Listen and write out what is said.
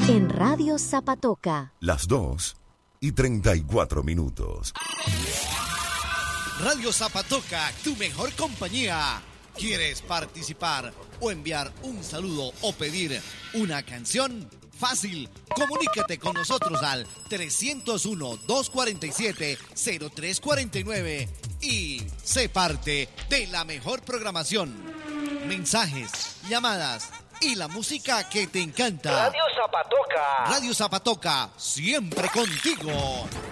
En Radio Zapatoca. Las 2:34. Radio Zapatoca, tu mejor compañía. ¿Quieres participar o enviar un saludo o pedir una canción? Fácil, comunícate con nosotros al 301-247-0349 y sé parte de la mejor programación. Mensajes, llamadas y la música que te encanta. Radio Zapatoca. Radio Zapatoca, siempre contigo.